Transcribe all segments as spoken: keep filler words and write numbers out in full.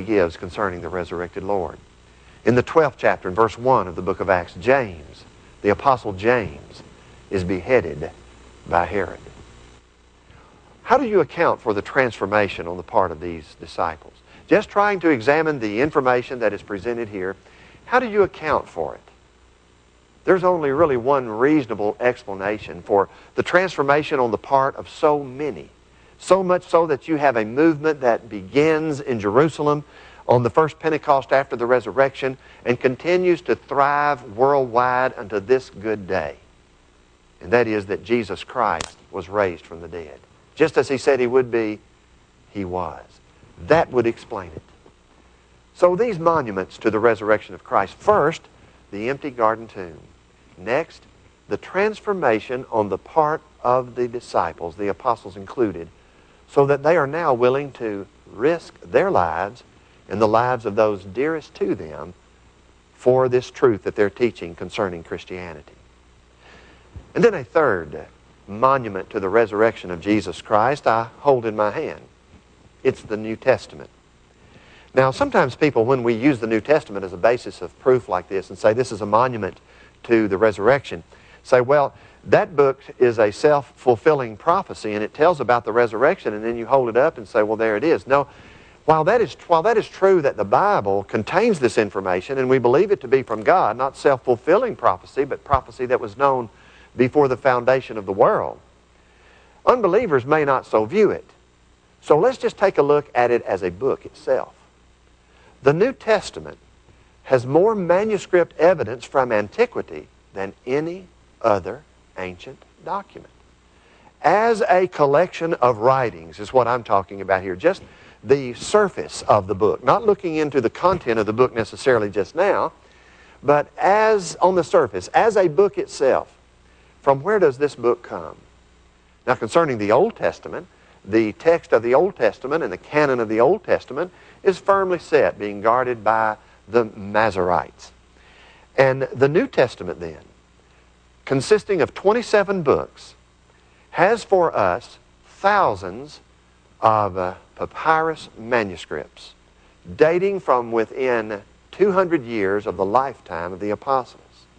gives concerning the resurrected Lord. In the twelfth chapter, in verse one of the book of Acts, James, the Apostle James, is beheaded by Herod. How do you account for the transformation on the part of these disciples? Just trying to examine the information that is presented here, how do you account for it? There's only really one reasonable explanation for the transformation on the part of so many. So much so that you have a movement that begins in Jerusalem on the first Pentecost after the resurrection and continues to thrive worldwide unto this good day. And that is that Jesus Christ was raised from the dead. Just as He said He would be, He was. That would explain it. So these monuments to the resurrection of Christ. First, the empty garden tomb. Next, the transformation on the part of the disciples, the apostles included, so that they are now willing to risk their lives and the lives of those dearest to them for this truth that they're teaching concerning Christianity. And then a third monument to the resurrection of Jesus Christ I hold in my hand. It's the New Testament. Now, sometimes people, when we use the New Testament as a basis of proof like this and say this is a monument to the resurrection, say, well, that book is a self-fulfilling prophecy and it tells about the resurrection, and then you hold it up and say, well, there it is. No, while that is, while that is true that the Bible contains this information and we believe it to be from God, not self-fulfilling prophecy, but prophecy that was known before the foundation of the world, unbelievers may not so view it. So let's just take a look at it as a book itself. The New Testament has more manuscript evidence from antiquity than any other ancient document. As a collection of writings is what I'm talking about here. Just the surface of the book. Not looking into the content of the book necessarily just now, but as on the surface, as a book itself. From where does this book come? Now, concerning the Old Testament, the text of the Old Testament and the canon of the Old Testament is firmly set, being guarded by the Masoretes. And the New Testament then, consisting of twenty-seven books, has for us thousands of uh, papyrus manuscripts dating from within two hundred years of the lifetime of the apostles.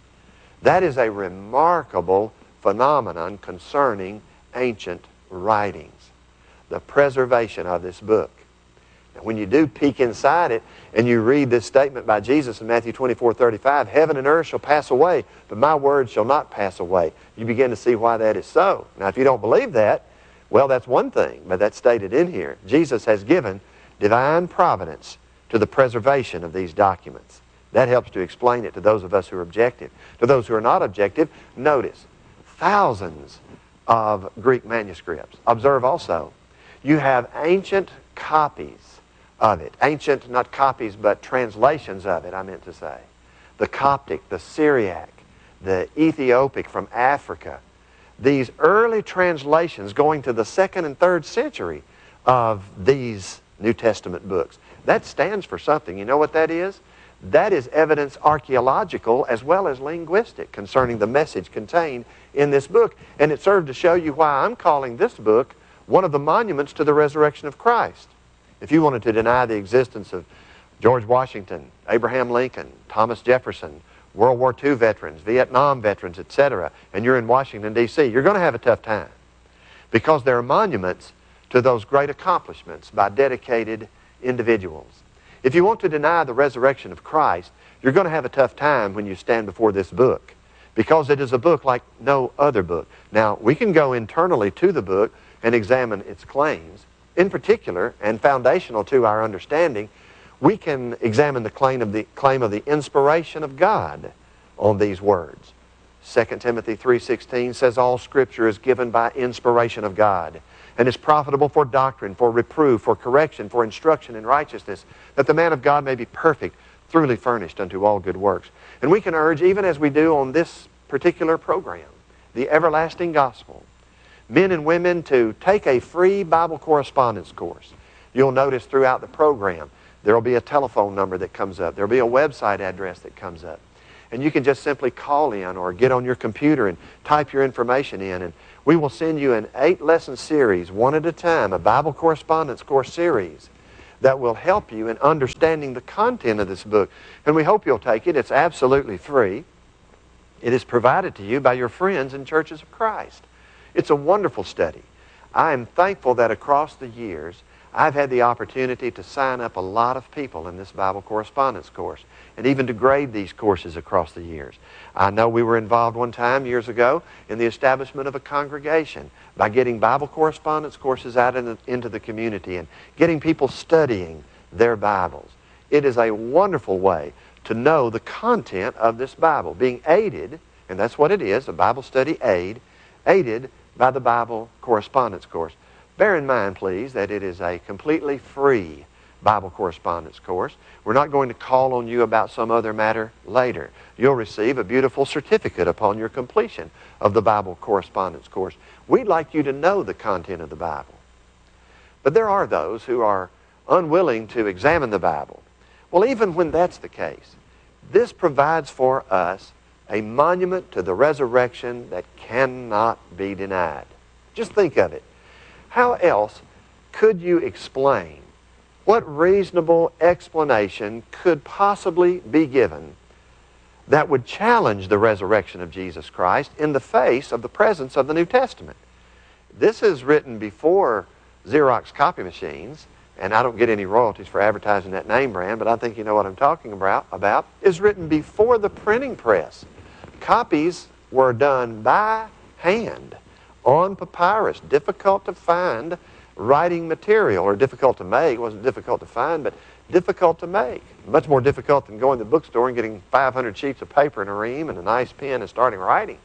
That is a remarkable phenomenon concerning ancient writings, the preservation of this book. Now, when you do peek inside it and you read this statement by Jesus in Matthew twenty-four thirty-five, heaven and earth shall pass away, but my word shall not pass away. You begin to see why that is so. Now, if you don't believe that, well, that's one thing, but that's stated in here. Jesus has given divine providence to the preservation of these documents. That helps to explain it to those of us who are objective. To those who are not objective, notice, thousands of Greek manuscripts. Observe also, you have ancient copies of it. Ancient, not copies, but translations of it, I meant to say. The Coptic, the Syriac, the Ethiopic from Africa. These early translations going to the second and third century of these New Testament books. That stands for something. You know what that is? That is evidence archaeological as well as linguistic concerning the message contained in this book. And it served to show you why I'm calling this book one of the monuments to the resurrection of Christ. If you wanted to deny the existence of George Washington, Abraham Lincoln, Thomas Jefferson, World War Two veterans, Vietnam veterans, et cetera, and you're in Washington, D C, you're going to have a tough time because there are monuments to those great accomplishments by dedicated individuals. If you want to deny the resurrection of Christ, you're going to have a tough time when you stand before this book because it is a book like no other book. Now, we can go internally to the book and examine its claims. In particular, and foundational to our understanding, we can examine the claim of the, claim of the inspiration of God on these words. Second Timothy three sixteen says, all Scripture is given by inspiration of God and is profitable for doctrine, for reproof, for correction, for instruction in righteousness, that the man of God may be perfect, thoroughly furnished unto all good works. And we can urge, even as we do on this particular program, the everlasting gospel, men and women to take a free Bible correspondence course. You'll notice throughout the program, there will be a telephone number that comes up. There will be a website address that comes up. And you can just simply call in or get on your computer and type your information in, and we will send you an eight-lesson series, one at a time, a Bible correspondence course series that will help you in understanding the content of this book. And we hope you'll take it. It's absolutely free. It is provided to you by your friends in Churches of Christ. It's a wonderful study. I am thankful that across the years, I've had the opportunity to sign up a lot of people in this Bible correspondence course, and even to grade these courses across the years. I know we were involved one time years ago in the establishment of a congregation by getting Bible correspondence courses out in the, into the community and getting people studying their Bibles. It is a wonderful way to know the content of this Bible, being aided, and that's what it is, a Bible study aid, aided by the Bible correspondence course. Bear in mind, please, that it is a completely free Bible correspondence course. We're not going to call on you about some other matter later. You'll receive a beautiful certificate upon your completion of the Bible correspondence course. We'd like you to know the content of the Bible. But there are those who are unwilling to examine the Bible. Well, even when that's the case, this provides for us a monument to the resurrection that cannot be denied. Just think of it. How else could you explain, what reasonable explanation could possibly be given that would challenge the resurrection of Jesus Christ in the face of the presence of the New Testament? This is written before Xerox copy machines, and I don't get any royalties for advertising that name brand, but I think you know what I'm talking about, about is written before the printing press. Copies were done by hand on papyrus, difficult to find writing material, or difficult to make. It wasn't difficult to find, but difficult to make. Much more difficult than going to the bookstore and getting five hundred sheets of paper and a ream and a nice pen and starting writing.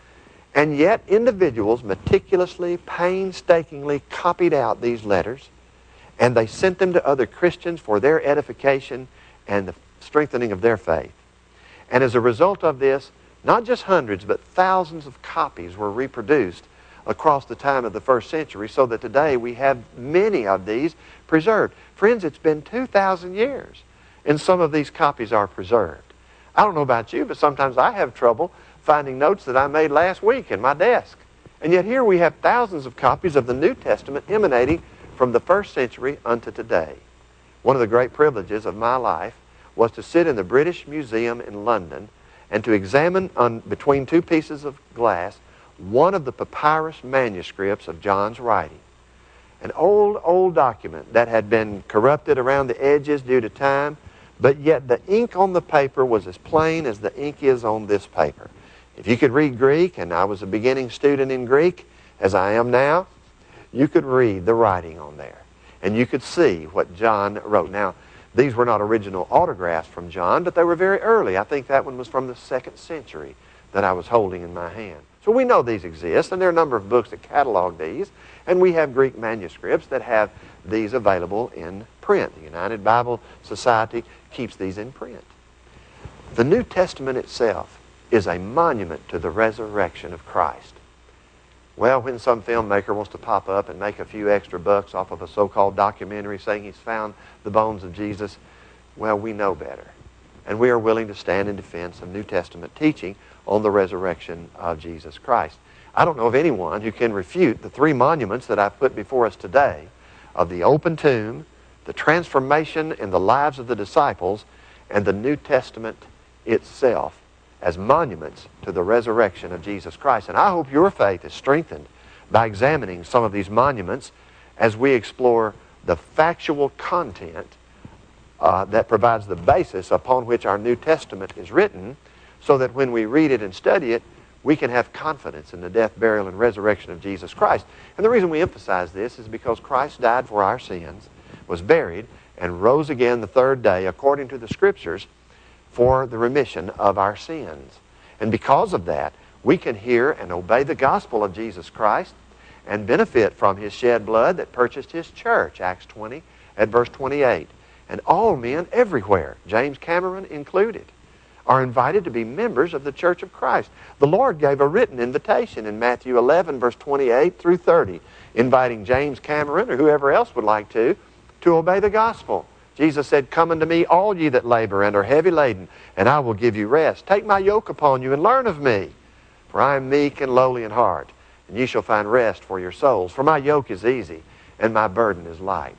And yet individuals meticulously, painstakingly copied out these letters, and they sent them to other Christians for their edification and the strengthening of their faith. And as a result of this, not just hundreds, but thousands of copies were reproduced across the time of the first century, so that today we have many of these preserved. Friends, it's been two thousand years, and some of these copies are preserved. I don't know about you, but sometimes I have trouble finding notes that I made last week in my desk. And yet here we have thousands of copies of the New Testament emanating from the first century unto today. One of the great privileges of my life was to sit in the British Museum in London and to examine on, between two pieces of glass, one of the papyrus manuscripts of John's writing. An old, old document that had been corrupted around the edges due to time, but yet the ink on the paper was as plain as the ink is on this paper. If you could read Greek, and I was a beginning student in Greek, as I am now, you could read the writing on there, and you could see what John wrote. Now, these were not original autographs from John, but they were very early. I think that one was from the second century that I was holding in my hand. So we know these exist, and there are a number of books that catalog these, and we have Greek manuscripts that have these available in print. The United Bible Society keeps these in print. The New Testament itself is a monument to the resurrection of Christ. Well, when some filmmaker wants to pop up and make a few extra bucks off of a so-called documentary saying he's found the bones of Jesus, well, we know better. And we are willing to stand in defense of New Testament teaching on the resurrection of Jesus Christ. I don't know of anyone who can refute the three monuments that I've put before us today of the open tomb, the transformation in the lives of the disciples, and the New Testament itself as monuments to the resurrection of Jesus Christ. And I hope your faith is strengthened by examining some of these monuments as we explore the factual content uh, that provides the basis upon which our New Testament is written, so that when we read it and study it, we can have confidence in the death, burial, and resurrection of Jesus Christ. And the reason we emphasize this is because Christ died for our sins, was buried, and rose again the third day according to the Scriptures for the remission of our sins. And because of that, we can hear and obey the gospel of Jesus Christ and benefit from His shed blood that purchased His church, Acts twenty at verse twenty-eight. And all men everywhere, James Cameron included, are invited to be members of the Church of Christ. The Lord gave a written invitation in Matthew eleven, verse twenty-eight through thirty, inviting James Cameron or whoever else would like to, to obey the gospel. Jesus said, "Come unto me, all ye that labor and are heavy laden, and I will give you rest. Take my yoke upon you and learn of me, for I am meek and lowly in heart, and ye shall find rest for your souls. For my yoke is easy, and my burden is light."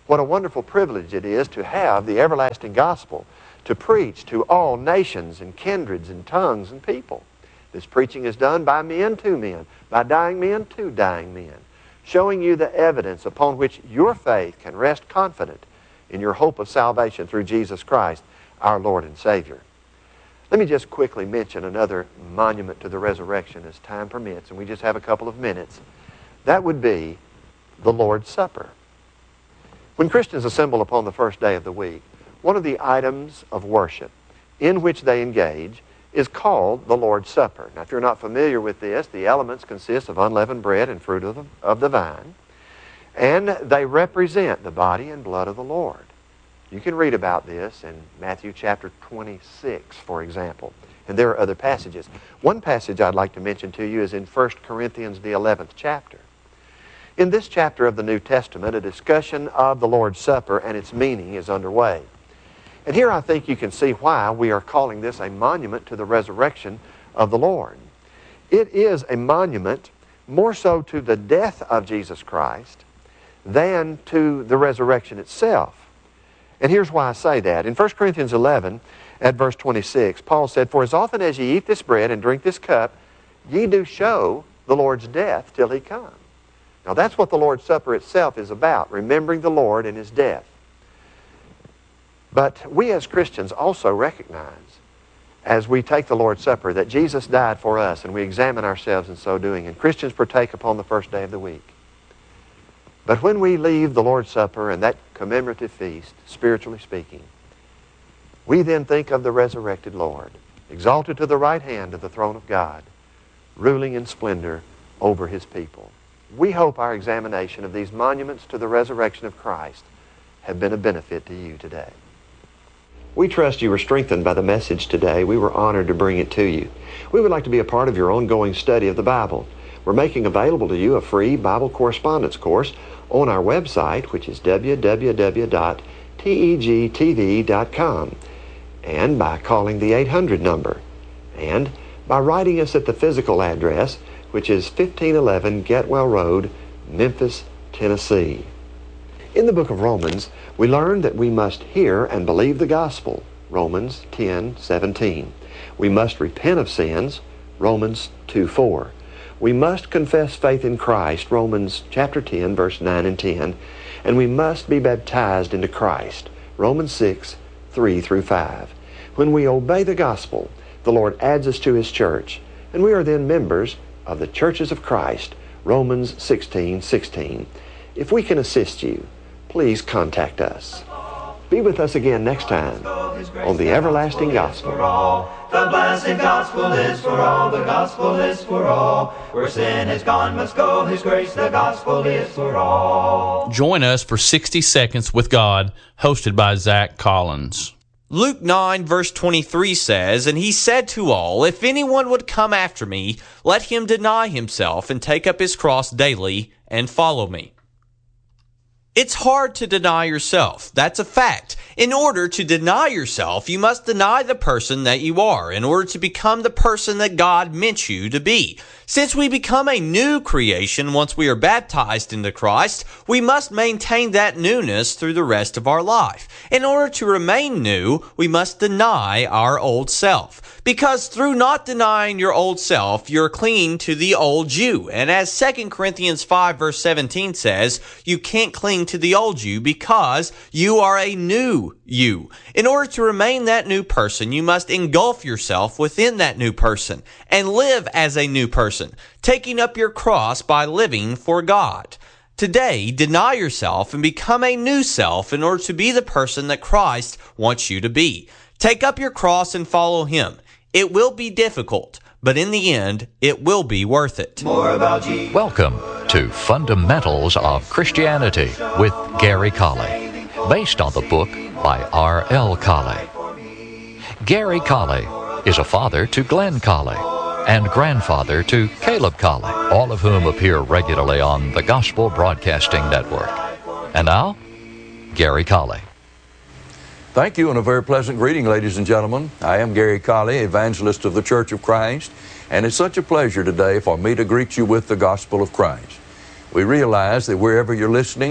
What a wonderful privilege it is to have the everlasting gospel to preach to all nations and kindreds and tongues and people. This preaching is done by men to men, by dying men to dying men, showing you the evidence upon which your faith can rest confident in your hope of salvation through Jesus Christ, our Lord and Savior. Let me just quickly mention another monument to the resurrection as time permits, and we just have a couple of minutes. That would be the Lord's Supper. When Christians assemble upon the first day of the week, one of the items of worship in which they engage is called the Lord's Supper. Now, if you're not familiar with this, the elements consist of unleavened bread and fruit of the, of the vine, and they represent the body and blood of the Lord. You can read about this in Matthew chapter twenty-six, for example, and there are other passages. One passage I'd like to mention to you is in First Corinthians, the eleventh chapter. In this chapter of the New Testament, a discussion of the Lord's Supper and its meaning is underway. And here I think you can see why we are calling this a monument to the resurrection of the Lord. It is a monument more so to the death of Jesus Christ than to the resurrection itself. And here's why I say that. In First Corinthians eleven, at verse twenty-six, Paul said, "For as often as ye eat this bread and drink this cup, ye do show the Lord's death till he come." Now that's what the Lord's Supper itself is about, remembering the Lord and his death. But we as Christians also recognize, as we take the Lord's Supper, that Jesus died for us, and we examine ourselves in so doing. And Christians partake upon the first day of the week. But when we leave the Lord's Supper and that commemorative feast, spiritually speaking, we then think of the resurrected Lord, exalted to the right hand of the throne of God, ruling in splendor over his people. We hope our examination of these monuments to the resurrection of Christ have been a benefit to you today. We trust you were strengthened by the message today. We were honored to bring it to you. We would like to be a part of your ongoing study of the Bible. We're making available to you a free Bible correspondence course on our website, which is w w w dot t e g t v dot com, and by calling the eight hundred number, and by writing us at the physical address, which is fifteen eleven Getwell Road, Memphis, Tennessee. In the book of Romans, we learn that we must hear and believe the gospel, Romans ten seventeen. We must repent of sins, Romans two four. We must confess faith in Christ, Romans chapter ten, verse nine and ten. And we must be baptized into Christ, Romans six, three through five. When we obey the gospel, the Lord adds us to his church, and we are then members of the churches of Christ, Romans sixteen sixteen. If we can assist you, please contact us. Be with us again next time on the Everlasting Gospel. The blessed gospel is for all, the gospel is for all. Where sin is gone must go his grace, the gospel is for all. Join us for sixty Seconds with God, hosted by Zach Collins. Luke nine verse twenty-three says, "And he said to all, If anyone would come after me, let him deny himself and take up his cross daily and follow me." It's hard to deny yourself. That's a fact. In order to deny yourself, you must deny the person that you are in order to become the person that God meant you to be. Since we become a new creation once we are baptized into Christ, we must maintain that newness through the rest of our life. In order to remain new, we must deny our old self. Because through not denying your old self, you're clinging to the old you. And as Second Corinthians five verse seventeen says, you can't cling to the old you because you are a new you. In order to remain that new person, you must engulf yourself within that new person and live as a new person, taking up your cross by living for God. Today, deny yourself and become a new self in order to be the person that Christ wants you to be. Take up your cross and follow him. It will be difficult, but in the end, it will be worth it. More about Jesus. Welcome to Fundamentals of Christianity with Gary Colley, based on the book by R L Colley. Gary Colley is a father to Glenn Colley and grandfather to Caleb Colley, all of whom appear regularly on the Gospel Broadcasting Network. And now, Gary Colley. Thank you, and a very pleasant greeting, ladies and gentlemen. I am Gary Colley, evangelist of the Church of Christ, and it's such a pleasure today for me to greet you with the gospel of Christ. We realize that wherever you're listening,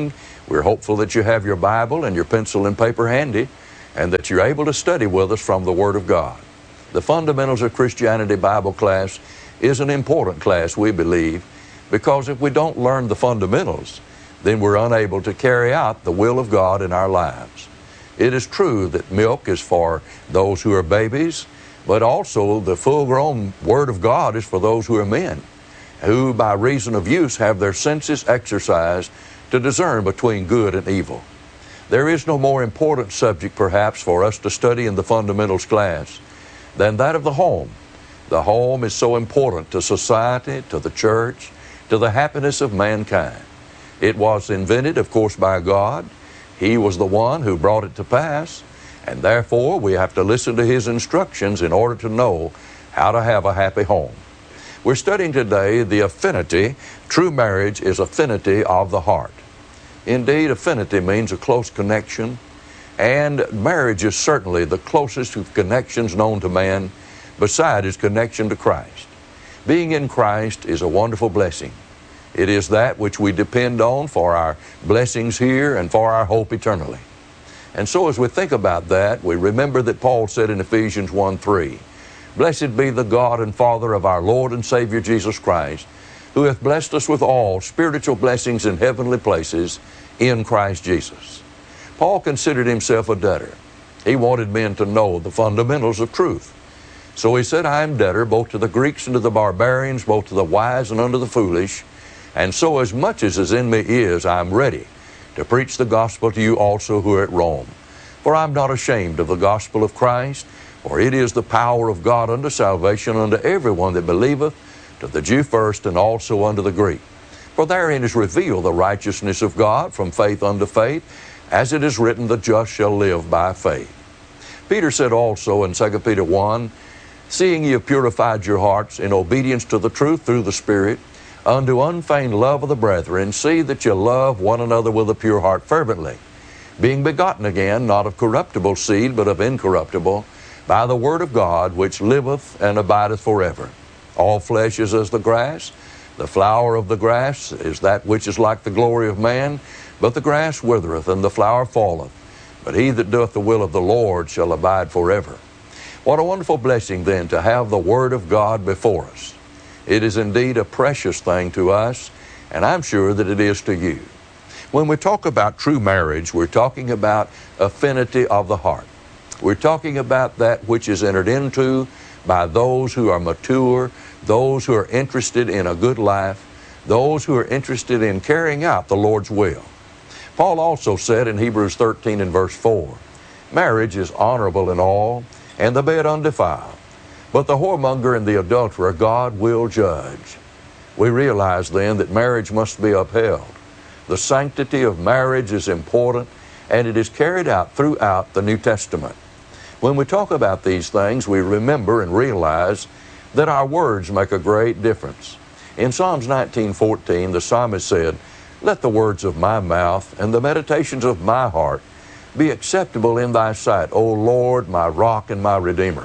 We're hopeful that you have your Bible and your pencil and paper handy, and that you're able to study with us from the Word of God. The Fundamentals of Christianity Bible class is an important class, we believe, because if we don't learn the fundamentals, then we're unable to carry out the will of God in our lives. It is true that milk is for those who are babies, but also the full-grown Word of God is for those who are men, who by reason of use have their senses exercised to discern between good and evil. There is no more important subject perhaps for us to study in the fundamentals class than that of the home. The home is so important to society, to the church, to the happiness of mankind. It was invented, of course, by God. He was the one who brought it to pass, and therefore we have to listen to His instructions in order to know how to have a happy home. We're studying today the affinity. True marriage is affinity of the heart. Indeed, affinity means a close connection, and marriage is certainly the closest of connections known to man, beside his connection to Christ. Being in Christ is a wonderful blessing. It is that which we depend on for our blessings here and for our hope eternally. And so as we think about that, we remember that Paul said in Ephesians one three, "Blessed be the God and Father of our Lord and Savior Jesus Christ, who hath blessed us with all spiritual blessings in heavenly places in Christ Jesus." Paul considered himself a debtor. He wanted men to know the fundamentals of truth. So he said, "I am debtor both to the Greeks and to the barbarians, both to the wise and unto the foolish. And so as much as is in me is, I am ready to preach the gospel to you also who are at Rome. For I am not ashamed of the gospel of Christ, for it is the power of God unto salvation unto everyone that believeth, to the Jew first, and also unto the Greek. For therein is revealed the righteousness of God from faith unto faith, as it is written, the just shall live by faith." Peter said also in Second Peter one, "Seeing ye have purified your hearts in obedience to the truth through the Spirit, unto unfeigned love of the brethren, see that ye love one another with a pure heart fervently, being begotten again, not of corruptible seed, but of incorruptible, by the word of God, which liveth and abideth forever. All flesh is as the grass. The flower of the grass is that which is like the glory of man, but the grass withereth, and the flower falleth. But he that doeth the will of the Lord shall abide forever." What a wonderful blessing then to have the Word of God before us. It is indeed a precious thing to us, and I'm sure that it is to you. When we talk about true marriage, we're talking about affinity of the heart. We're talking about that which is entered into by those who are mature, those who are interested in a good life, those who are interested in carrying out the Lord's will. Paul also said in Hebrews thirteen and verse four, "Marriage is honorable in all, and the bed undefiled. But the whoremonger and the adulterer God will judge." We realize then that marriage must be upheld. The sanctity of marriage is important, and it is carried out throughout the New Testament. When we talk about these things, we remember and realize that our words make a great difference. In Psalms nineteen fourteen, the psalmist said, "Let the words of my mouth and the meditations of my heart be acceptable in thy sight, O Lord, my rock and my redeemer."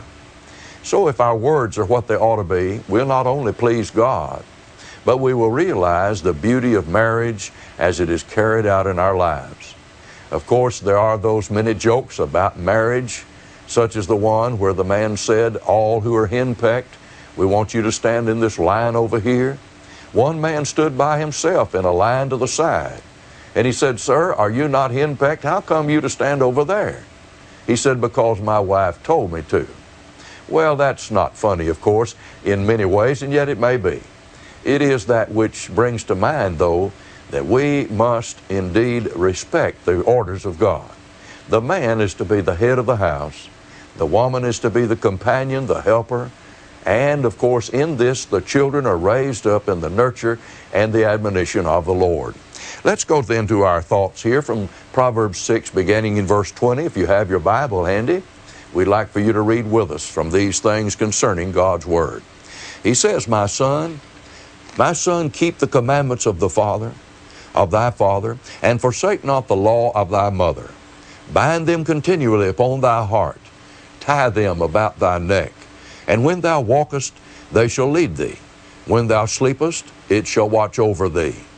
So if our words are what they ought to be, we'll not only please God, but we will realize the beauty of marriage as it is carried out in our lives. Of course, there are those many jokes about marriage, such as the one where the man said, "All who are henpecked, we want you to stand in this line over here." One man stood by himself in a line to the side, and he said, "Sir, are you not henpecked? How come you to stand over there?" He said, "Because my wife told me to." Well, that's not funny, of course, in many ways, and yet it may be. It is that which brings to mind, though, that we must indeed respect the orders of God. The man is to be the head of the house. The woman is to be the companion, the helper. And, of course, in this, the children are raised up in the nurture and the admonition of the Lord. Let's go then to our thoughts here from Proverbs six, beginning in verse twenty. If you have your Bible handy, we'd like for you to read with us from these things concerning God's Word. He says, "My son, my son, keep the commandments of the Father, of thy father, and forsake not the law of thy mother. Bind them continually upon thy heart. Tie them about thy neck. And when thou walkest, they shall lead thee. When thou sleepest, it shall watch over thee.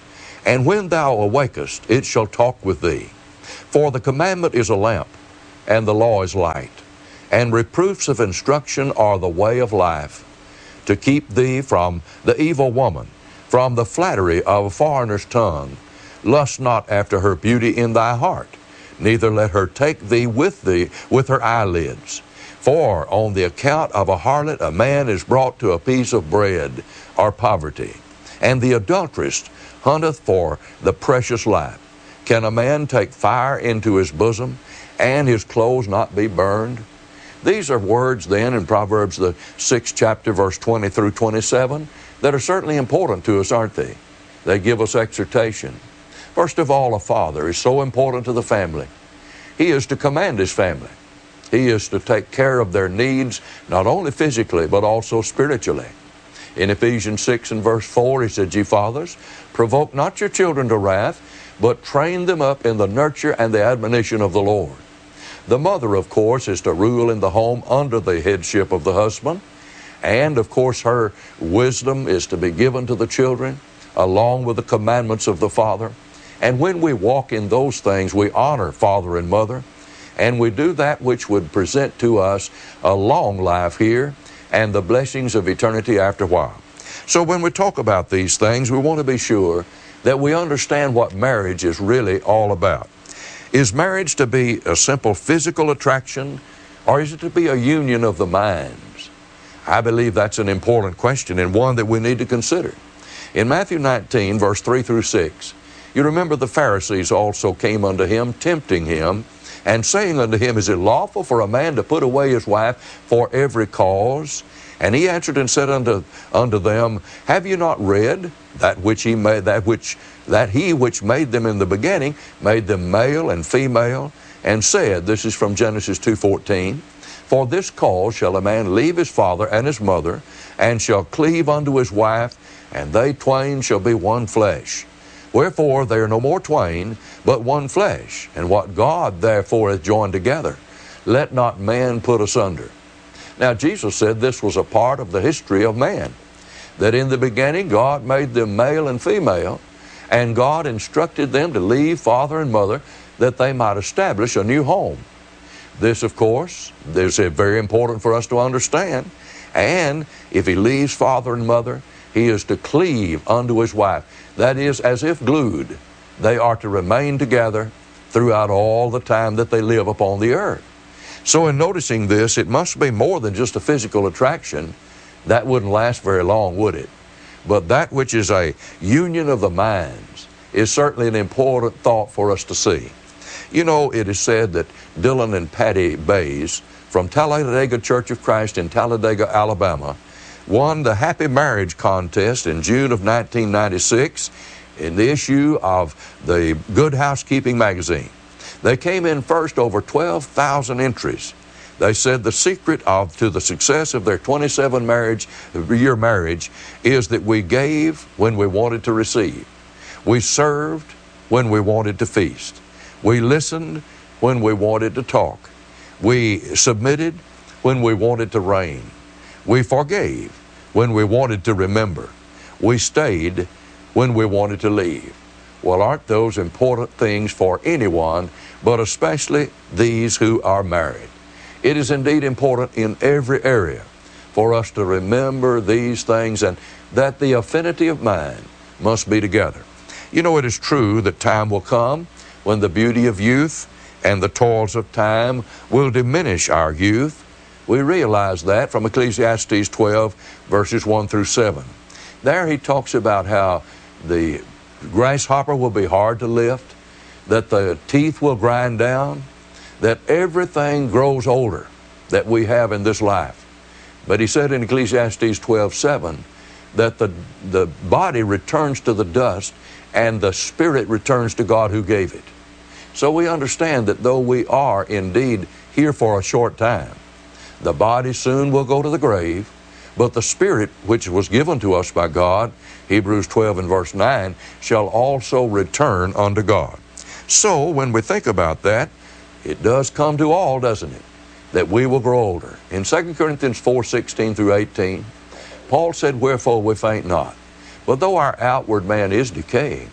And when thou awakest, it shall talk with thee. For the commandment is a lamp, and the law is light. And reproofs of instruction are the way of life, to keep thee from the evil woman, from the flattery of a foreigner's tongue. Lust not after her beauty in thy heart, neither let her take thee with thee with her eyelids. For on the account of a harlot a man is brought to a piece of bread, or poverty. And the adulteress hunteth for the precious life. Can a man take fire into his bosom, and his clothes not be burned? These are words then in Proverbs, the sixth chapter, verse twenty through twenty-seven, that are certainly important to us, aren't they? They give us exhortation. First of all, a father is so important to the family. He is to command his family. He is to take care of their needs, not only physically, but also spiritually. In Ephesians six and verse four, he said, Ye fathers, provoke not your children to wrath, but train them up in the nurture and the admonition of the Lord. The mother, of course, is to rule in the home under the headship of the husband. And, of course, her wisdom is to be given to the children, along with the commandments of the father. And when we walk in those things, we honor father and mother, and we do that which would present to us a long life here and the blessings of eternity after a while. So when we talk about these things, we want to be sure that we understand what marriage is really all about. Is marriage to be a simple physical attraction, or is it to be a union of the minds? I believe that's an important question, and one that we need to consider. In Matthew nineteen, verse three through six, you remember the Pharisees also came unto him, tempting him, and saying unto him, Is it lawful for a man to put away his wife for every cause? And he answered and said unto, unto them, Have you not read that which he made, that which that he which made them in the beginning made them male and female, and said, this is from Genesis two fourteen, For this cause shall a man leave his father and his mother, and shall cleave unto his wife, and they twain shall be one flesh. Wherefore they are no more twain, but one flesh. And what God therefore hath joined together, let not man put asunder. Now Jesus said this was a part of the history of man, that in the beginning God made them male and female, and God instructed them to leave father and mother that they might establish a new home. This, of course, is very important for us to understand. And if he leaves father and mother, he is to cleave unto his wife. That is, as if glued. They are to remain together throughout all the time that they live upon the earth. So in noticing this, it must be more than just a physical attraction. That wouldn't last very long, would it? But that which is a union of the minds is certainly an important thought for us to see. You know, it is said that Dylan and Patty Bays from Talladega Church of Christ in Talladega, Alabama, won the Happy Marriage Contest in June of nineteen ninety-six in the issue of the Good Housekeeping magazine. They came in first over twelve thousand entries. They said the secret of to the success of their twenty-seven marriage, year marriage is that we gave when we wanted to receive. We served when we wanted to feast. We listened when we wanted to talk. We submitted when we wanted to reign. We forgave when we wanted to remember. We stayed when we wanted to leave. Well, aren't those important things for anyone, but especially these who are married? It is indeed important in every area for us to remember these things, and that the affinity of mind must be together. You know, it is true that time will come when the beauty of youth and the toils of time will diminish our youth. We realize that from Ecclesiastes twelve, verses one through seven. There he talks about how the grasshopper will be hard to lift, that the teeth will grind down, that everything grows older that we have in this life. But he said in Ecclesiastes twelve seven that the, the body returns to the dust and the spirit returns to God who gave it. So we understand that though we are indeed here for a short time, the body soon will go to the grave, but the spirit which was given to us by God, Hebrews twelve and verse nine, shall also return unto God. So when we think about that, it does come to all, doesn't it, that we will grow older. In Second Corinthians four sixteen through eighteen, Paul said, Wherefore we faint not. But though our outward man is decaying,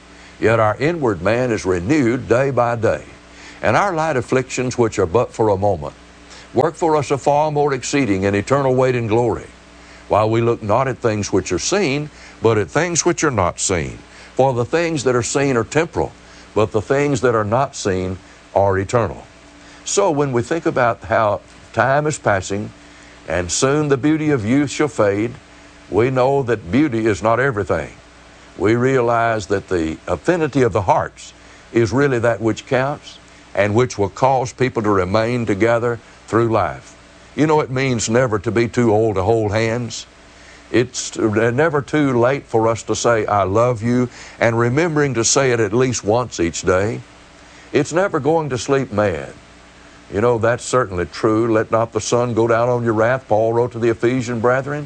yet our inward man is renewed day by day. And our light afflictions, which are but for a moment, work for us a far more exceeding and eternal weight in glory, while we look not at things which are seen, but at things which are not seen. For the things that are seen are temporal, but the things that are not seen are eternal. So when we think about how time is passing, and soon the beauty of youth shall fade, we know that beauty is not everything. We realize that the affinity of the hearts is really that which counts, and which will cause people to remain together through life. You know, it means never to be too old to hold hands. It's never too late for us to say, I love you, and remembering to say it at least once each day. It's never going to sleep mad. You know, that's certainly true. Let not the sun go down on your wrath, Paul wrote to the Ephesian brethren.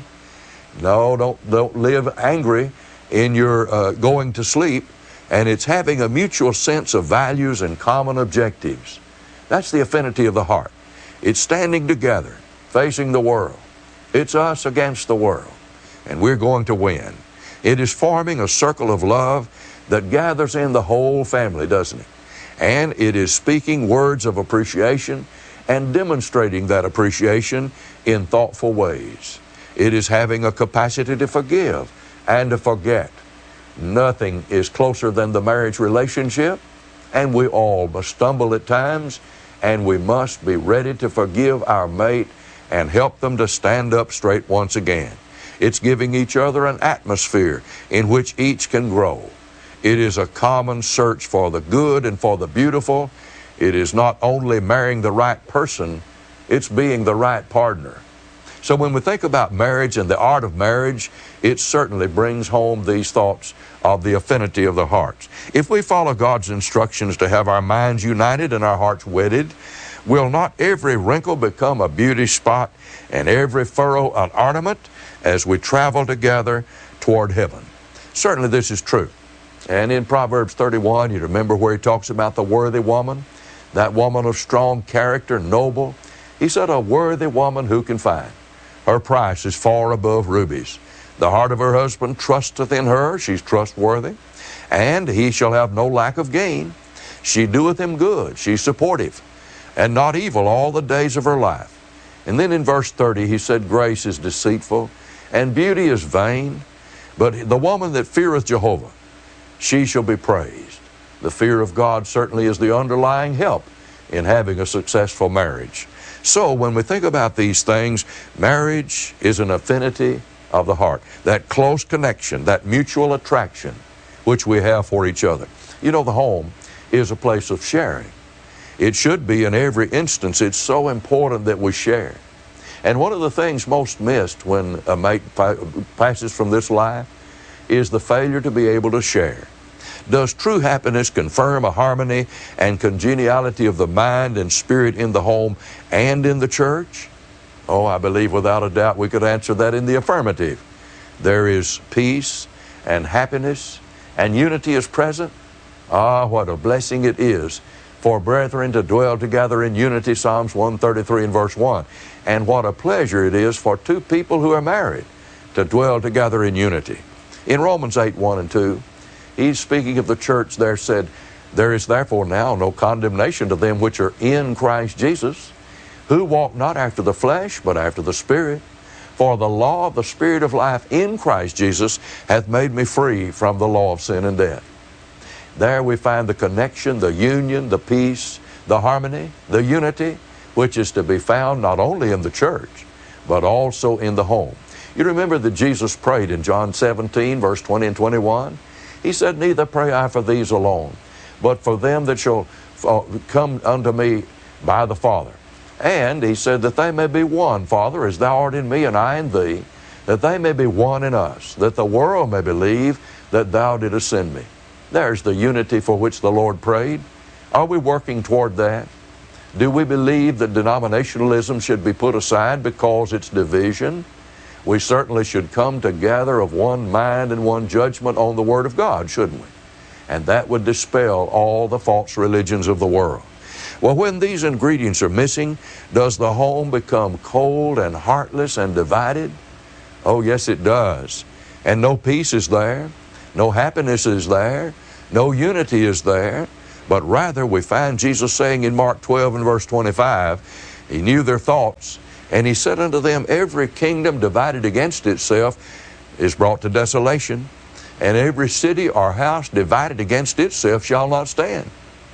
No, don't, don't live angry in your uh, going to sleep. And it's having a mutual sense of values and common objectives. That's the affinity of the heart. It's standing together, facing the world. It's us against the world, and we're going to win. It is forming a circle of love that gathers in the whole family, doesn't it? And it is speaking words of appreciation and demonstrating that appreciation in thoughtful ways. It is having a capacity to forgive and to forget. Nothing is closer than the marriage relationship, and we all must stumble at times, and we must be ready to forgive our mate and help them to stand up straight once again. It's giving each other an atmosphere in which each can grow. It is a common search for the good and for the beautiful. It is not only marrying the right person, it's being the right partner. So when we think about marriage and the art of marriage, it certainly brings home these thoughts of the affinity of the hearts. If we follow God's instructions to have our minds united and our hearts wedded, will not every wrinkle become a beauty spot and every furrow an ornament as we travel together toward heaven? Certainly this is true. And in Proverbs thirty-one, you remember where he talks about the worthy woman, that woman of strong character, noble. He said, a worthy woman who can find? Her price is far above rubies. The heart of her husband trusteth in her, she's trustworthy, and he shall have no lack of gain. She doeth him good, she's supportive, and not evil all the days of her life. And then in verse thirty, he said, grace is deceitful, and beauty is vain, but the woman that feareth Jehovah, she shall be praised. The fear of God certainly is the underlying help in having a successful marriage. So when we think about these things, marriage is an affinity of the heart, that close connection, that mutual attraction which we have for each other. You know, the home is a place of sharing. It should be in every instance. It's so important that we share. And one of the things most missed when a mate passes from this life is the failure to be able to share. Does true happiness confirm a harmony and congeniality of the mind and spirit in the home and in the church? Oh, I believe without a doubt we could answer that in the affirmative. There is peace and happiness and unity is present. Ah, what a blessing it is for brethren to dwell together in unity, Psalms one thirty-three and verse one. And what a pleasure it is for two people who are married to dwell together in unity. In Romans eight, one and two, he's speaking of the church there, said, there is therefore now no condemnation to them which are in Christ Jesus, who walk not after the flesh, but after the Spirit. For the law of the Spirit of life in Christ Jesus hath made me free from the law of sin and death. There we find the connection, the union, the peace, the harmony, the unity, which is to be found not only in the church, but also in the home. You remember that Jesus prayed in John seventeen, verse twenty and twenty-one? He said, neither pray I for these alone, but for them that shall come unto me by the Father. And he said that they may be one, Father, as thou art in me and I in thee, that they may be one in us, that the world may believe that thou didst send me. There's the unity for which the Lord prayed. Are we working toward that? Do we believe that denominationalism should be put aside because it's division? We certainly should come together of one mind and one judgment on the Word of God, shouldn't we? And that would dispel all the false religions of the world. Well, when these ingredients are missing, does the home become cold and heartless and divided? Oh, yes, it does. And no peace is there. No happiness is there. No unity is there, but rather we find Jesus saying in Mark twelve and verse twenty-five, He knew their thoughts, and He said unto them, every kingdom divided against itself is brought to desolation, and every city or house divided against itself shall not stand.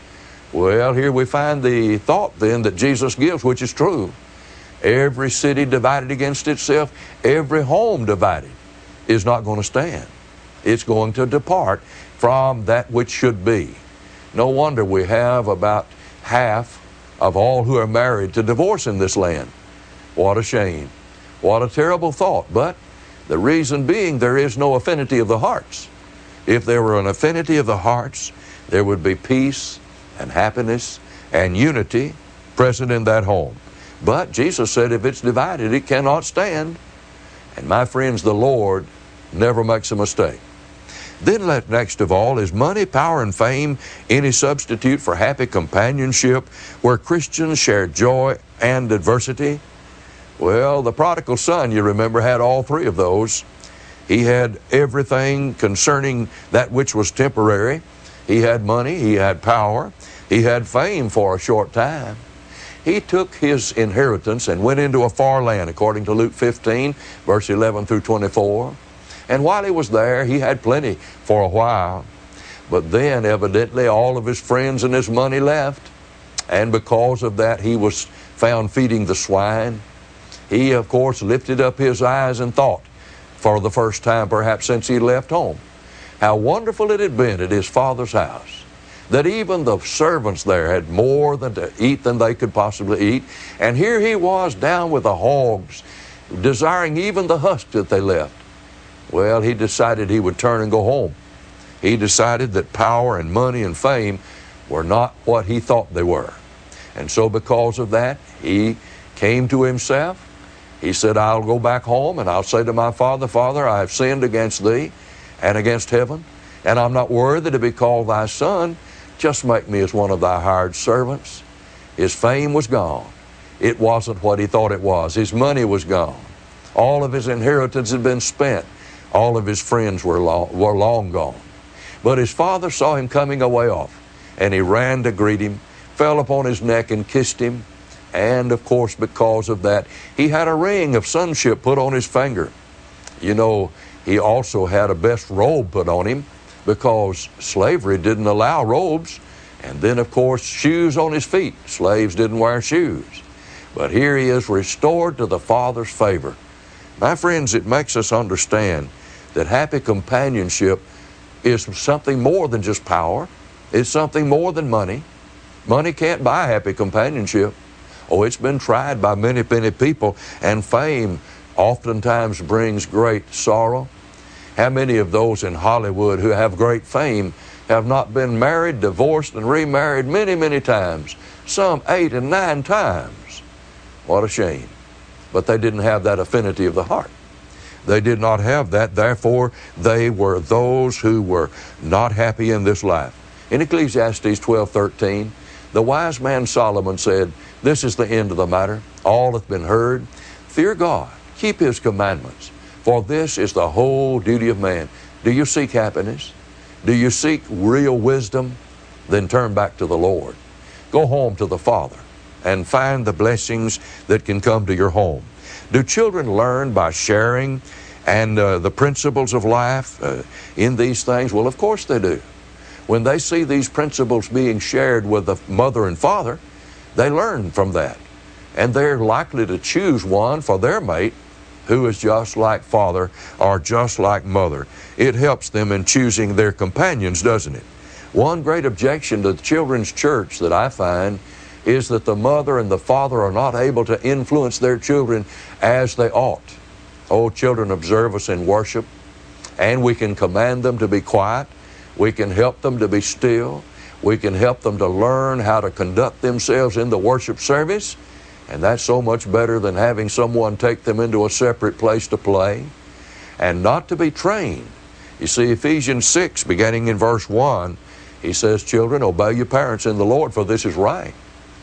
Well, here we find the thought then that Jesus gives, which is true. Every city divided against itself, every home divided is not going to stand. It's going to depart from that which should be. No wonder we have about half of all who are married to divorce in this land. What a shame. What a terrible thought. But the reason being, there is no affinity of the hearts. If there were an affinity of the hearts, there would be peace and happiness and unity present in that home. But Jesus said if it's divided, it cannot stand. And my friends, the Lord never makes a mistake. Then let next of all, is money, power, and fame any substitute for happy companionship where Christians share joy and adversity? Well, the prodigal son, you remember, had all three of those. He had everything concerning that which was temporary. He had money, he had power, he had fame for a short time. He took his inheritance and went into a far land, according to Luke fifteen, verse eleven through twenty-four. And while he was there, he had plenty for a while. But then, evidently, all of his friends and his money left. And because of that, he was found feeding the swine. He, of course, lifted up his eyes and thought, for the first time perhaps since he left home, how wonderful it had been at his father's house, that even the servants there had more than to eat than they could possibly eat. And here he was down with the hogs, desiring even the husk that they left. Well, he decided he would turn and go home. He decided that power and money and fame were not what he thought they were. And so because of that, he came to himself. He said, I'll go back home and I'll say to my father, Father, I have sinned against thee and against heaven, and I'm not worthy to be called thy son. Just make me as one of thy hired servants. His fame was gone. It wasn't what he thought it was. His money was gone. All of his inheritance had been spent. All of his friends were long, were long gone. But his father saw him coming away off, and he ran to greet him, fell upon his neck and kissed him. And, of course, because of that, he had a ring of sonship put on his finger. You know, he also had a best robe put on him because slavery didn't allow robes. And then, of course, shoes on his feet. Slaves didn't wear shoes. But here he is restored to the Father's favor. My friends, it makes us understand that happy companionship is something more than just power. It's something more than money. Money can't buy happy companionship. Oh, it's been tried by many, many people, and fame oftentimes brings great sorrow. How many of those in Hollywood who have great fame have not been married, divorced, and remarried many, many times? Some eight and nine times. What a shame. But they didn't have that affinity of the heart. They did not have that, therefore they were those who were not happy in this life. In Ecclesiastes twelve thirteen, the wise man Solomon said, this is the end of the matter. All hath been heard. Fear God, keep His commandments, for this is the whole duty of man. Do you seek happiness? Do you seek real wisdom? Then turn back to the Lord. Go home to the Father and find the blessings that can come to your home. Do children learn by sharing and uh, the principles of life uh, in these things? Well, of course they do. When they see these principles being shared with the mother and father, they learn from that. And they're likely to choose one for their mate who is just like father or just like mother. It helps them in choosing their companions, doesn't it? One great objection to the children's church that I find is that the mother and the father are not able to influence their children as they ought. Oh, children, observe us in worship, and we can command them to be quiet. We can help them to be still. We can help them to learn how to conduct themselves in the worship service, and that's so much better than having someone take them into a separate place to play. And not to be trained. You see, Ephesians six, beginning in verse one, he says, children, obey your parents in the Lord, for this is right.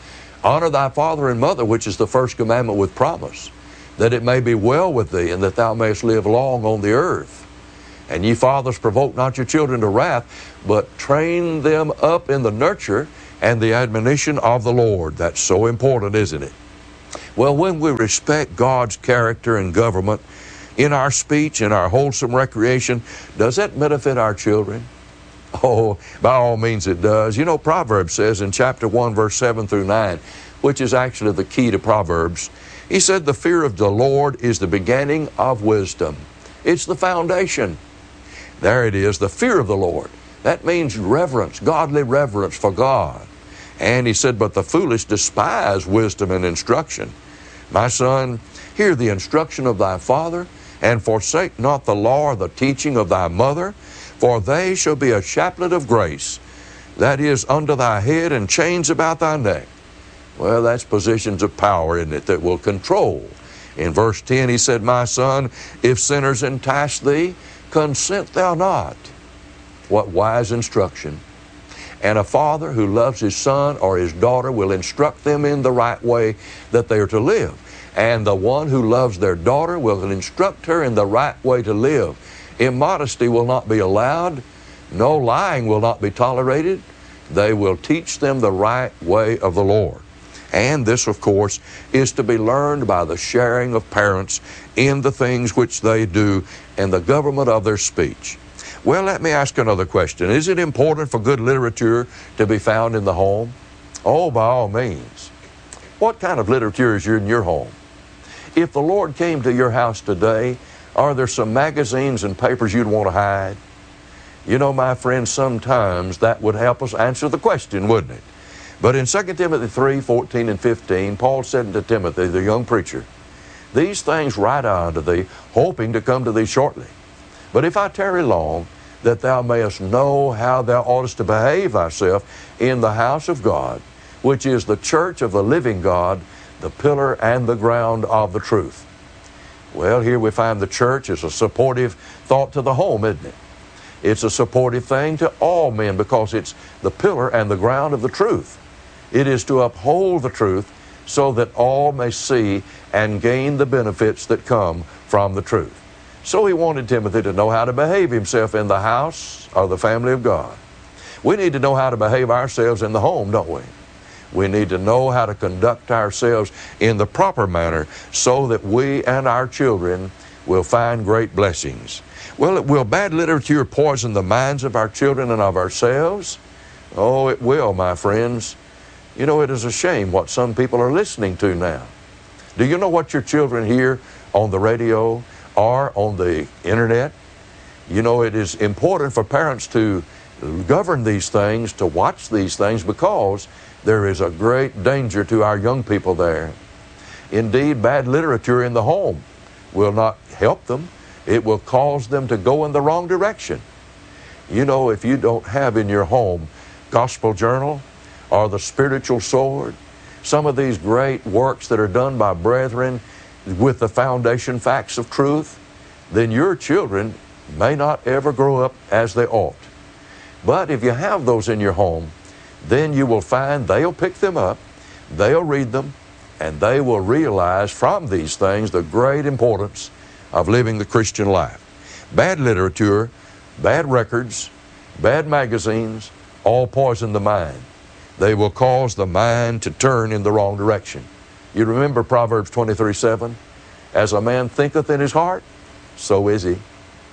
Honor thy father and mother, which is the first commandment with promise, that it may be well with thee, and that thou mayest live long on the earth. And ye fathers, provoke not your children to wrath, but train them up in the nurture and the admonition of the Lord. That's so important, isn't it? Well, when we respect God's character and government in our speech, in our wholesome recreation, does that benefit our children? Oh, by all means it does. You know, Proverbs says in chapter one, verse seven through nine, which is actually the key to Proverbs, he said, the fear of the Lord is the beginning of wisdom. It's the foundation. There it is, the fear of the Lord. That means reverence, godly reverence for God. And he said, but the foolish despise wisdom and instruction. My son, hear the instruction of thy father, and forsake not the law or the teaching of thy mother, for they shall be a chaplet of grace, that is, under thy head, and chains about thy neck. Well, that's positions of power, isn't it, that will control. In verse ten, he said, my son, if sinners entice thee, consent thou not. What wise instruction. And a father who loves his son or his daughter will instruct them in the right way that they are to live. And the one who loves their daughter will instruct her in the right way to live. Immodesty will not be allowed. No lying will not be tolerated. They will teach them the right way of the Lord. And this, of course, is to be learned by the sharing of parents in the things which they do and the government of their speech. Well, let me ask another question. Is it important for good literature to be found in the home? Oh, by all means. What kind of literature is in your home? If the Lord came to your house today, are there some magazines and papers you'd want to hide? You know, my friends, sometimes that would help us answer the question, wouldn't it? But in Second Timothy three, fourteen and fifteen, Paul said unto Timothy, the young preacher, these things write I unto thee, hoping to come to thee shortly. But if I tarry long, that thou mayest know how thou oughtest to behave thyself in the house of God, which is the church of the living God, the pillar and the ground of the truth. Well, here we find the church is a supportive thought to the home, isn't it? It's a supportive thing to all men because it's the pillar and the ground of the truth. It is to uphold the truth so that all may see and gain the benefits that come from the truth. So he wanted Timothy to know how to behave himself in the house or the family of God. We need to know how to behave ourselves in the home, don't we? We need to know how to conduct ourselves in the proper manner so that we and our children will find great blessings. Well, will bad literature poison the minds of our children and of ourselves? Oh, it will, my friends. You know, it is a shame what some people are listening to now. Do you know what your children hear on the radio or on the internet? You know, it is important for parents to govern these things, to watch these things, because there is a great danger to our young people there. Indeed, bad literature in the home will not help them. It will cause them to go in the wrong direction. You know, if you don't have in your home Gospel Journal or the Spiritual Sword, some of these great works that are done by brethren with the foundation facts of truth, then your children may not ever grow up as they ought. But if you have those in your home, then you will find they'll pick them up, they'll read them, and they will realize from these things the great importance of living the Christian life. Bad literature, bad records, bad magazines, all poison the mind. They will cause the mind to turn in the wrong direction. You remember Proverbs twenty-three seven? As a man thinketh in his heart, so is he.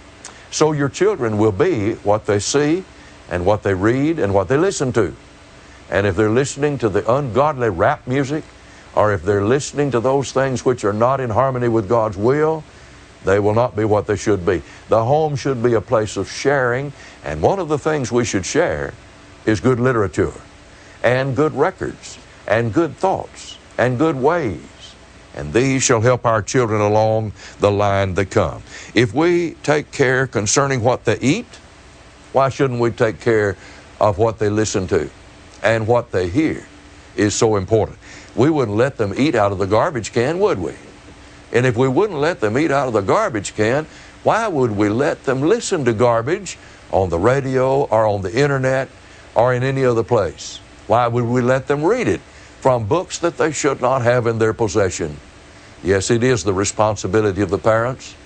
So your children will be what they see and what they read and what they listen to. And if they're listening to the ungodly rap music, or if they're listening to those things which are not in harmony with God's will, they will not be what they should be. The home should be a place of sharing, and one of the things we should share is good literature, and good records, and good thoughts, and good ways. And these shall help our children along the line they come. If we take care concerning what they eat, why shouldn't we take care of what they listen to? And what they hear is so important. We wouldn't let them eat out of the garbage can, would we? And if we wouldn't let them eat out of the garbage can, why would we let them listen to garbage on the radio or on the internet or in any other place? Why would we let them read it from books that they should not have in their possession? Yes, it is the responsibility of the parents.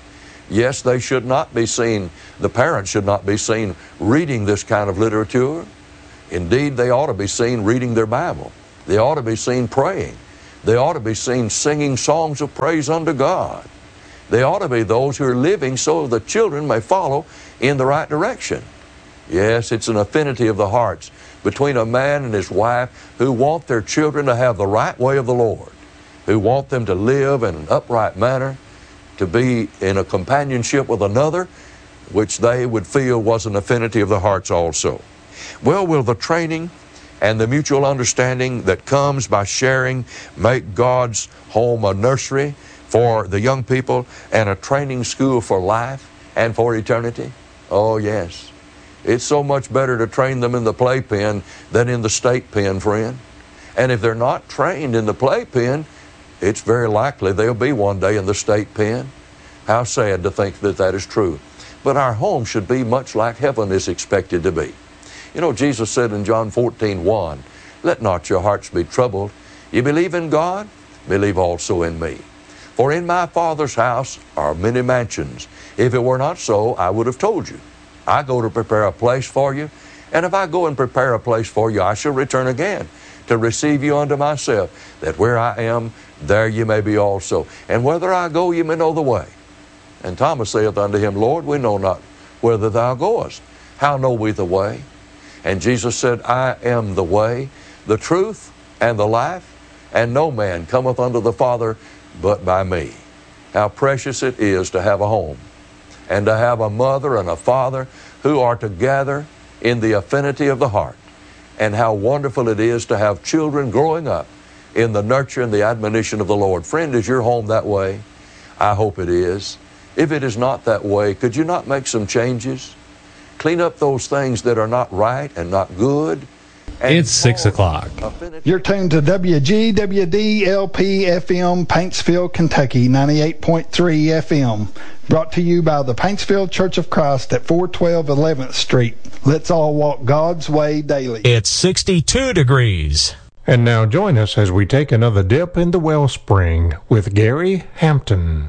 Yes, they should not be seen, the parents should not be seen reading this kind of literature. Indeed, they ought to be seen reading their Bible. They ought to be seen praying. They ought to be seen singing songs of praise unto God. They ought to be those who are living so the children may follow in the right direction. Yes, it's an affinity of the hearts between a man and his wife who want their children to have the right way of the Lord, who want them to live in an upright manner, to be in a companionship with another, which they would feel was an affinity of the hearts also. Well, will the training and the mutual understanding that comes by sharing make God's home a nursery for the young people and a training school for life and for eternity? Oh, yes. It's so much better to train them in the playpen than in the state pen, friend. And if they're not trained in the playpen, it's very likely they'll be one day in the state pen. How sad to think that that is true. But our home should be much like heaven is expected to be. You know, Jesus said in John fourteen one, "Let not your hearts be troubled. You believe in God, believe also in me. For in my Father's house are many mansions. If it were not so, I would have told you. I go to prepare a place for you, and if I go and prepare a place for you, I shall return again to receive you unto myself, that where I am, there you may be also. And whither I go, you may know the way." And Thomas saith unto him, "Lord, we know not whither thou goest. How know we the way?" And Jesus said, "I am the way, the truth, and the life, and no man cometh unto the Father but by me." How precious it is to have a home, and to have a mother and a father who are together in the affinity of the heart. And how wonderful it is to have children growing up in the nurture and the admonition of the Lord. Friend, is your home that way? I hope it is. If it is not that way, could you not make some changes? Clean up those things that are not right and not good. And it's six o'clock. You're tuned to W G W D L P F M, Paintsville, Kentucky, ninety-eight point three F M. Brought to you by the Paintsville Church of Christ at four twelve eleventh Street. Let's all walk God's way daily. It's sixty-two degrees. And now join us as we take another dip in the wellspring with Gary Hampton.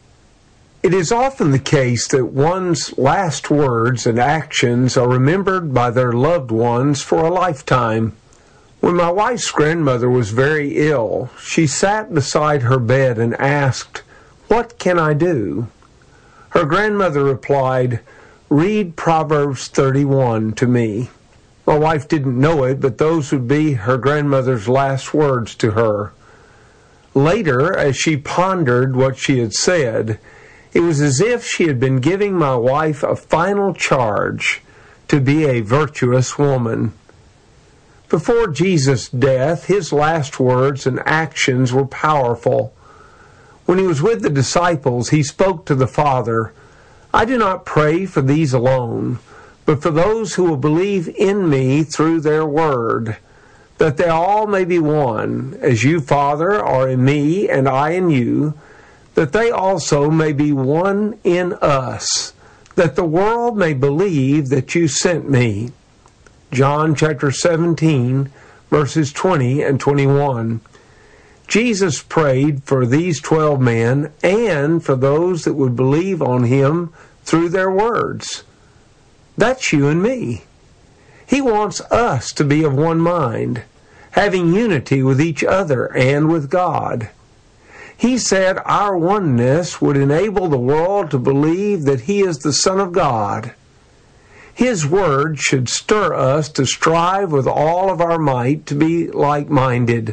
It is often the case that one's last words and actions are remembered by their loved ones for a lifetime. When my wife's grandmother was very ill, she sat beside her bed and asked, "What can I do?" Her grandmother replied, "Read Proverbs thirty-one to me." My wife didn't know it, but those would be her grandmother's last words to her. Later, as she pondered what she had said, it was as if she had been giving my wife a final charge to be a virtuous woman. Before Jesus' death, his last words and actions were powerful. When he was with the disciples, he spoke to the Father, "I do not pray for these alone, but for those who will believe in me through their word, that they all may be one, as you, Father, are in me and I in you, that they also may be one in us, that the world may believe that you sent me." John chapter seventeen, verses twenty and twenty-one. Jesus prayed for these twelve men and for those that would believe on him through their words. That's you and me. He wants us to be of one mind, having unity with each other and with God. He said our oneness would enable the world to believe that he is the Son of God. His word should stir us to strive with all of our might to be like-minded.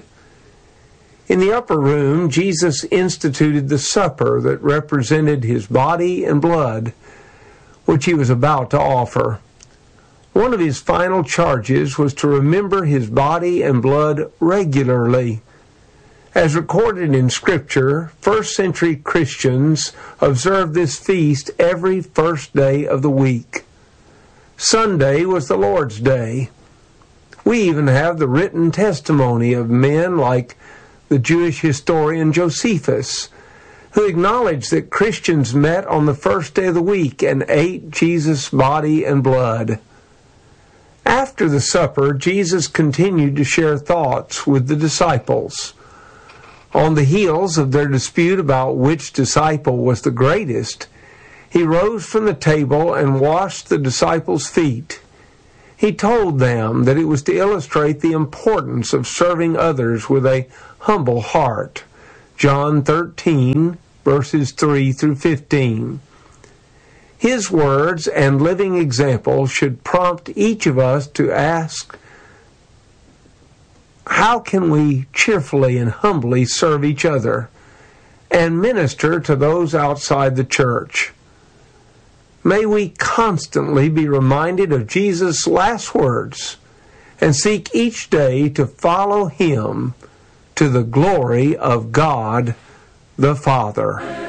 In the upper room, Jesus instituted the supper that represented his body and blood, which he was about to offer. One of his final charges was to remember his body and blood regularly. As recorded in Scripture, first century Christians observed this feast every first day of the week. Sunday was the Lord's Day. We even have the written testimony of men like the Jewish historian Josephus, who acknowledged that Christians met on the first day of the week and ate Jesus' body and blood. After the supper, Jesus continued to share thoughts with the disciples. On the heels of their dispute about which disciple was the greatest, He rose from the table and washed the disciples' feet. He told them that it was to illustrate the importance of serving others with a humble heart. John thirteen, verses three through fifteen. His words and living example should prompt each of us to ask, how can we cheerfully and humbly serve each other and minister to those outside the church? May we constantly be reminded of Jesus' last words and seek each day to follow him to the glory of God the Father.